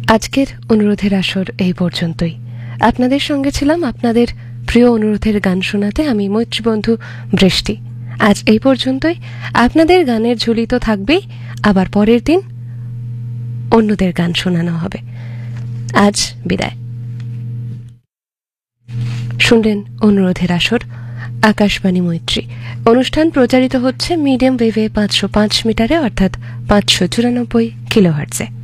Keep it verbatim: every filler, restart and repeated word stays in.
আজকের অনুরোধের আসর এই পর্যন্তই। আপনাদের সঙ্গে ছিলাম আপনাদের প্রিয় অনুরোধের গান শোনাতে আমি মৈত্রী বন্ধু বৃষ্টি। আজ এই পর্যন্তই। আপনাদের গানের ঝুলি তো থাকবেই, আবার পরের দিন অন্যদের গান শোনানো হবে। আজ বিদায়। শুনলেন অনুরোধের আসর, আকাশবাণী মৈত্রী। অনুষ্ঠান প্রচারিত হচ্ছে মিডিয়াম ওয়েভে পাঁচশো পাঁচ মিটারে অর্থাৎ পাঁচশো চুরানব্বই কিলোহার্টজে।